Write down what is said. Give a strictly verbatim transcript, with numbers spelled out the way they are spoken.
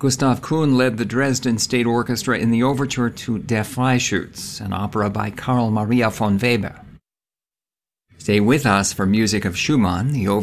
Gustav Kuhn led the Dresden State Orchestra in the overture to Der Freischütz, an opera by Karl Maria von Weber. Stay with us for music of Schumann, the